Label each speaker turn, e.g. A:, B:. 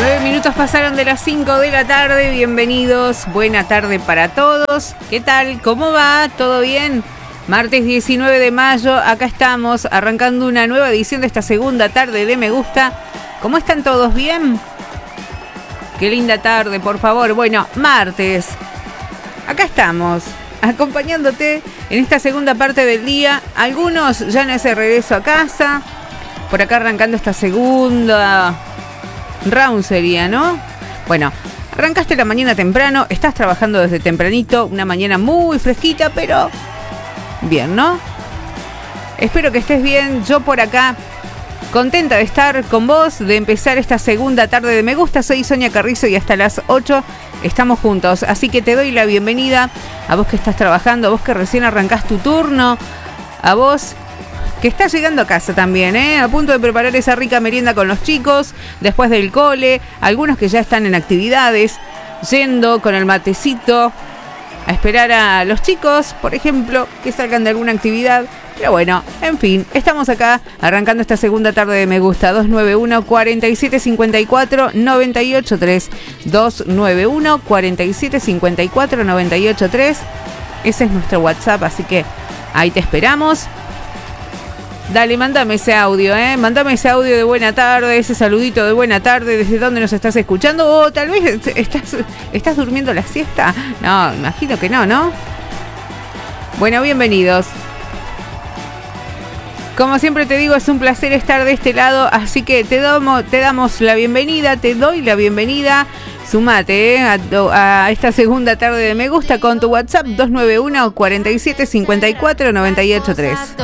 A: 9 minutos pasaron de las 5 de la tarde. Bienvenidos, buena tarde para todos. ¿Qué tal? ¿Cómo va? ¿Todo bien? Martes 19 de mayo, acá estamos arrancando una nueva edición de esta segunda tarde de Me Gusta. ¿Cómo están todos? ¿Bien? Qué linda tarde, por favor. Bueno, martes. Acá estamos, acompañándote en esta segunda parte del día. Algunos ya en ese regreso a casa. Por acá arrancando esta segunda round sería, ¿no? Bueno, arrancaste la mañana temprano, estás trabajando desde tempranito, una mañana muy fresquita, pero bien, ¿no? Espero que estés bien. Yo por acá, contenta de estar con vos, de empezar esta segunda tarde de Me Gusta. Soy Sonia Carrizo y hasta las 8 estamos juntos. Así que te doy la bienvenida a vos que estás trabajando, a vos que recién arrancás tu turno, a vos que estás llegando a casa también, a punto de preparar esa rica merienda con los chicos después del cole, algunos que ya están en actividades, yendo con el matecito a esperar a los chicos, por ejemplo, que salgan de alguna actividad. Pero bueno, en fin, estamos acá arrancando esta segunda tarde de Me Gusta. 291-4754-983 291-4754-983. Ese es nuestro WhatsApp, así que ahí te esperamos. Dale, mándame ese audio, mándame ese audio de buena tarde, ese saludito de buena tarde, desde dónde nos estás escuchando, o tal vez estás durmiendo la siesta. No, imagino que no, ¿no? Bueno, bienvenidos. Como siempre te digo, es un placer estar de este lado, así que te damos la bienvenida, te doy la bienvenida. Sumate a esta segunda tarde de Me Gusta con tu WhatsApp 291-4754-983.